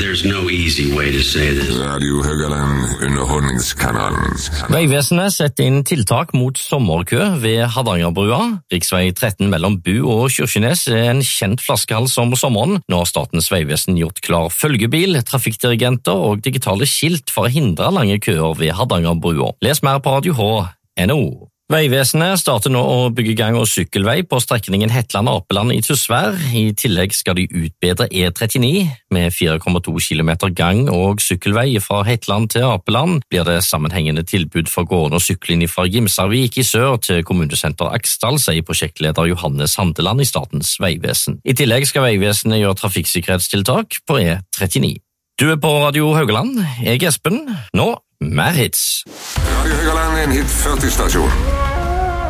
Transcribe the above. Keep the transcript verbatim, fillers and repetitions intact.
there's no easy way to say this. Radio Høgaland, underholdningskanalen. Vegvesenet setter inn tiltak mot sommerkø ved Hardangerbrua. Riksvei tretten mellom Bu og Kyrkjenes er en kjent flaskehals om sommeren. Nå har Statens vegvesen gjort klar følgebil, trafikkdirigenter og digitale skilt for å hindre lange køer ved Hardangerbrua. Les mer på radio h punktum no. Vegvesenet starter nå å bygge gang- og sykkelvei på strekningen Hetland-Apeland i Tysvær. I tillegg skal de utbedre E trettini med fire komma to kilometer gang- og sykkelvei fra Hetland til Apeland. Blir det sammenhengende tilbud for gående og sykling fra Gimsarvik i sør til kommunesenter Aksdal, sier prosjektleder Johannes Handeland i Statens vegvesen. I tillegg skal Vegvesenet gjøre trafikksikkerhetstiltak på E trettini. Du er på Radio Høgaland. Jeg er Espen. Nå, mer hits. Radio Høgaland er en hit førti-stasjon.